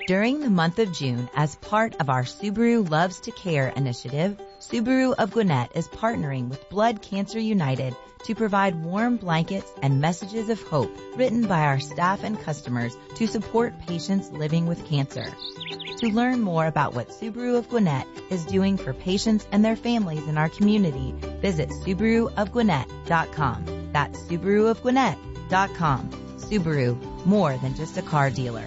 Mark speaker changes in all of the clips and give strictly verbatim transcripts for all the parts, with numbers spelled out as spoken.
Speaker 1: During the month of June, as part of our Subaru Loves to Care initiative, Subaru of Gwinnett is partnering with Blood Cancer United to provide warm blankets and messages of hope written by our staff and customers to support patients living with cancer. To learn more about what Subaru of Gwinnett is doing for patients and their families in our community, visit Subaru of Gwinnett dot com. That's Subaru of Gwinnett dot com. Subaru, more than just a car dealer.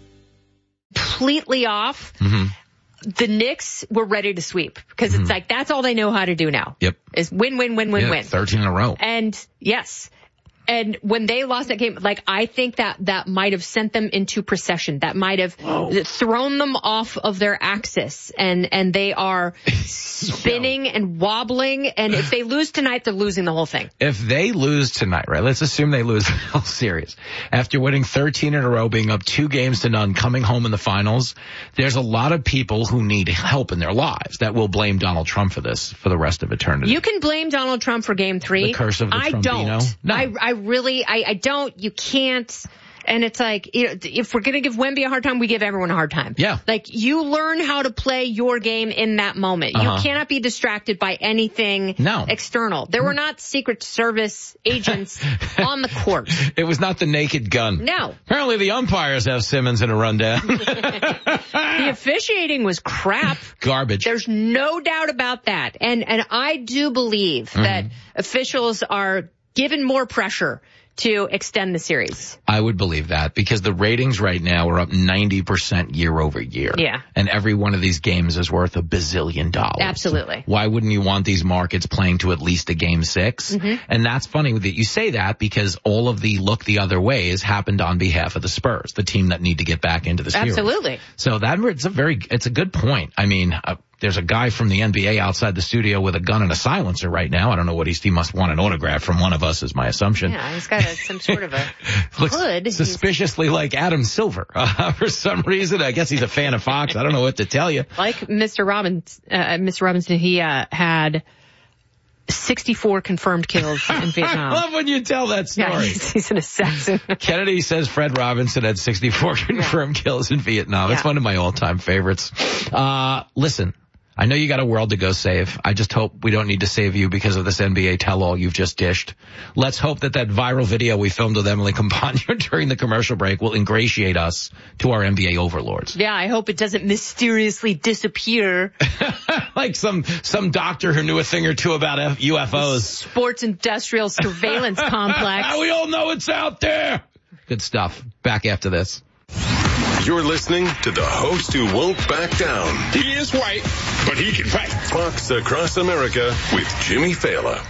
Speaker 2: Completely off. Mm-hmm. The Knicks were ready to sweep because mm-hmm. it's like that's all they know how to do now.
Speaker 3: Yep.
Speaker 2: Is win, win, win, win,
Speaker 3: yeah,
Speaker 2: win.
Speaker 3: thirteen in a row.
Speaker 2: And yes. And when they lost that game, like, I think that that might have sent them into procession. That might have Whoa. thrown them off of their axis. And, and they are spinning and wobbling. And if they lose tonight, they're losing the whole thing.
Speaker 3: If they lose tonight, right, let's assume they lose the whole series. After winning thirteen in a row, being up two games to none, coming home in the finals, there's a lot of people who need help in their lives that will blame Donald Trump for this for the rest of eternity.
Speaker 2: You can blame Donald Trump for game three.
Speaker 3: The curse of the
Speaker 2: I
Speaker 3: Trumpino.
Speaker 2: don't.
Speaker 3: No.
Speaker 2: I, I really, I, I don't, you can't. And it's like, you know, if we're going to give Wemby a hard time, we give everyone a hard time.
Speaker 3: Yeah.
Speaker 2: Like, you learn how to play your game in that moment. Uh-huh. You cannot be distracted by anything
Speaker 3: no.
Speaker 2: external. There were not Secret Service agents on the court.
Speaker 3: It was not the Naked Gun.
Speaker 2: No.
Speaker 3: Apparently the umpires have Simmons in a rundown.
Speaker 2: The officiating was crap.
Speaker 3: Garbage.
Speaker 2: There's no doubt about that. And, and I do believe mm-hmm. that officials are given more pressure to extend the series.
Speaker 3: I would believe that because the ratings right now are up ninety percent year over year.
Speaker 2: Yeah.
Speaker 3: And every one of these games is worth a bazillion dollars.
Speaker 2: Absolutely.
Speaker 3: Why wouldn't you want these markets playing to at least a game six? Mm-hmm. And that's funny that you say that because all of the look the other ways happened on behalf of the Spurs, the team that need to get back into the series.
Speaker 2: Absolutely.
Speaker 3: So that it's a very, it's a good point. I mean, uh, there's a guy from the N B A outside the studio with a gun and a silencer right now. I don't know what he's, he must want an autograph from one of us is my assumption.
Speaker 2: Yeah, he's got a, some sort of a
Speaker 3: Looks
Speaker 2: hood.
Speaker 3: suspiciously he's... like Adam Silver uh, for some reason. I guess he's a fan of Fox. I don't know what to tell you.
Speaker 2: Like Mister Robbins, uh, Mister Robinson, he uh, had sixty-four confirmed kills in Vietnam.
Speaker 3: I love when you tell that story.
Speaker 2: Yeah, he's, he's an assassin.
Speaker 3: Kennedy says Fred Robinson had sixty-four confirmed yeah. kills in Vietnam. Yeah. It's one of my all-time favorites. Uh, listen. I know you got a world to go save. I just hope we don't need to save you because of this N B A tell-all you've just dished. Let's hope that that viral video we filmed with Emily Campagno during the commercial break will ingratiate us to our N B A overlords.
Speaker 2: Yeah, I hope it doesn't mysteriously disappear.
Speaker 3: Like some some doctor who knew a thing or two about U F Os.
Speaker 2: Sports Industrial Surveillance Complex.
Speaker 3: We all know it's out there. Good stuff. Back after this.
Speaker 4: You're listening to the host who won't back down.
Speaker 5: He is white, but he can fight.
Speaker 4: Fox Across America with Jimmy Fallon.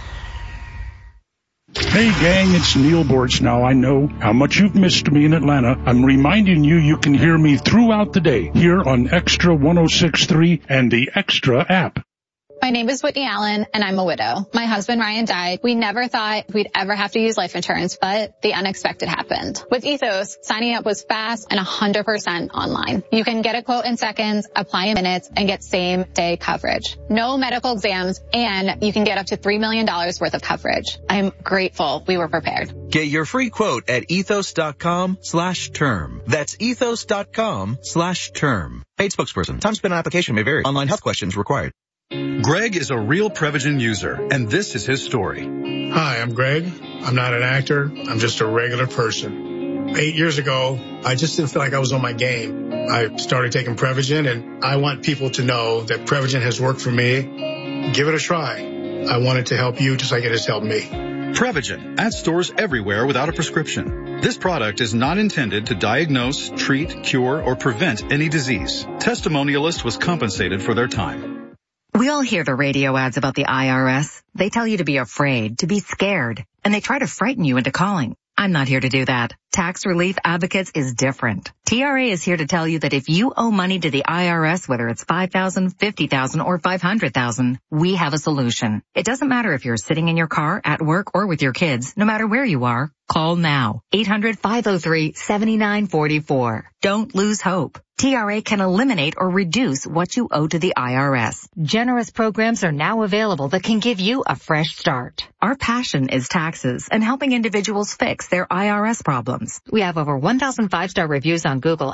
Speaker 6: Hey gang, it's Neil Bortz. Now I know how much you've missed me in Atlanta. I'm reminding you you can hear me throughout the day here on Extra one oh six point three and the Extra app.
Speaker 7: My name is Whitney Allen, and I'm a widow. My husband, Ryan, died. We never thought we'd ever have to use life insurance, but the unexpected happened. With Ethos, signing up was fast and one hundred percent online. You can get a quote in seconds, apply in minutes, and get same-day coverage. No medical exams, and you can get up to three million dollars worth of coverage. I'm grateful we were prepared.
Speaker 8: Get your free quote at ethos.com slash term. That's ethos.com slash term. Paid spokesperson. Time spent on application may vary. Online health questions required.
Speaker 9: Greg is a real Prevagen user, and this is his story.
Speaker 10: Hi, I'm Greg. I'm not an actor. I'm just a regular person. Eight years ago, I just didn't feel like I was on my game. I started taking Prevagen, and I want people to know that Prevagen has worked for me. Give it a try. I want it to help you just like it has helped me.
Speaker 9: Prevagen, at stores everywhere without a prescription. This product is not intended to diagnose, treat, cure, or prevent any disease. Testimonialist was compensated for their time.
Speaker 11: We all hear the radio ads about the I R S. They tell you to be afraid, to be scared, and they try to frighten you into calling. I'm not here to do that. Tax Relief Advocates is different. T R A is here to tell you that if you owe money to the I R S, whether it's five thousand dollars, fifty thousand dollars, or five hundred thousand dollars, we have a solution. It doesn't matter if you're sitting in your car, at work, or with your kids. No matter where you are, call now. eight hundred, five oh three, seven nine four four. Don't lose hope. T R A can eliminate or reduce what you owe to the I R S. Generous programs are now available that can give you a fresh start. Our passion is taxes and helping individuals fix their I R S problems. We have over one thousand five-star reviews on Google